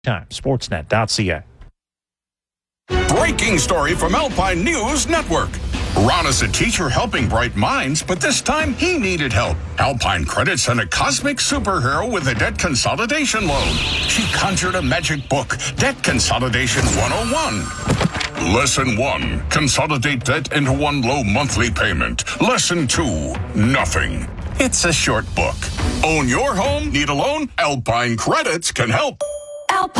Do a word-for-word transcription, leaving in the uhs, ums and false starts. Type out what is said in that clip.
Time, sportsnet dot c a. Breaking story from Alpine News Network. Ron is a teacher helping bright minds, but this time he needed help. Alpine Credit sent a cosmic superhero with a debt consolidation loan. She conjured a magic book, Debt Consolidation one oh one. Lesson one, consolidate debt into one low monthly payment. Lesson two, nothing. It's a short book. Own your home? Need a loan? Alpine Credits can help.